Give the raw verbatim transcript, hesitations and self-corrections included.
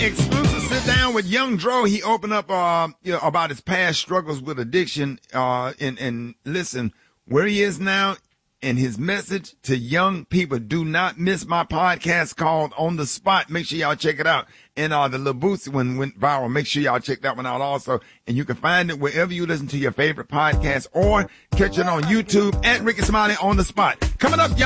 exclusive sit down with Young Dro. He opened up uh, you know, about his past struggles with addiction. Uh, and, and listen, where he is now and his message to young people. Do not miss my podcast called On the Spot. Make sure y'all check it out. And uh, the Lil Boosie one went viral. Make sure y'all check that one out also. And you can find it wherever you listen to your favorite podcast or catch it on YouTube at Rickey Smiley On the Spot. Coming up, y'all.